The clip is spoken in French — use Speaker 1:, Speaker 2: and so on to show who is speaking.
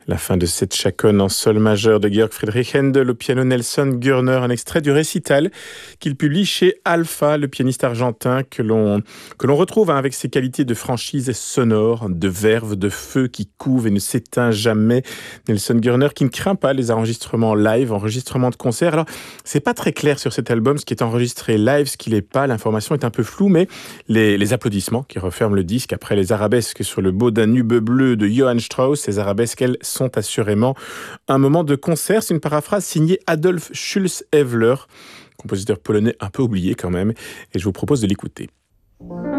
Speaker 1: La fin de cette chaconne en sol majeur de Georg Friedrich Händel au piano Nelson Gurner, un extrait du récital qu'il publie chez Alpha, le pianiste argentin que l'on retrouve avec ses qualités de franchise sonore, de verve, de feu qui couve et ne s'éteint jamais. Nelson Gurner qui ne craint pas les enregistrements live, enregistrements de concert. Alors, c'est pas très clair sur cet album ce qui est enregistré live, ce qui l'est pas. L'information est un peu floue, mais les applaudissements qui referment le disque après les arabesques sur le beau Danube bleu de Johann Strauss, ces arabesques, elles, sont assurément un moment de concert. C'est une paraphrase signée Adolf Schulz-Evler, compositeur polonais un peu oublié quand même, et je vous propose de l'écouter.